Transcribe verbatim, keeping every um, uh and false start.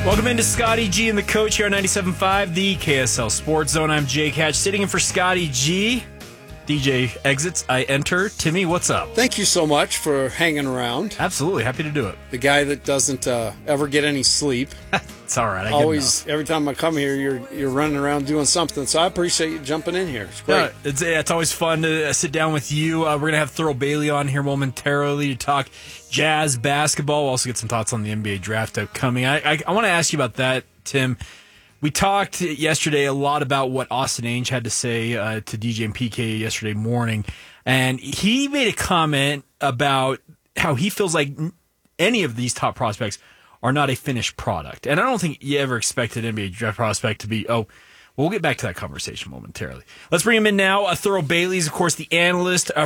Welcome into Scotty G and the Coach here on ninety-seven point five, the K S L Sports Zone. I'm Jake Hatch, sitting in for Scotty G. D J exits, I enter. Timmy, what's up? Thank you so much for hanging around. Absolutely, happy to do it. The guy that doesn't uh, ever get any sleep. It's all right. I Always, get enough. every time I come here, you're you're running around doing something. So I appreciate you jumping in here. It's great. Yeah, it's, it's always fun to uh, sit down with you. Uh, we're going to have Thurl Bailey on here momentarily to talk Jazz basketball. We'll also get some thoughts on the N B A draft upcoming. I, I, I want to ask you about that, Tim. We talked yesterday a lot about what Austin Ainge had to say uh, to D J and P K yesterday morning, and he made a comment about how he feels like any of these top prospects are not a finished product. And I don't think you ever expected an N B A draft prospect to be, oh, well, we'll get back to that conversation momentarily. Let's bring him in now. Uh, Thurl Bailey is, of course, the analyst uh,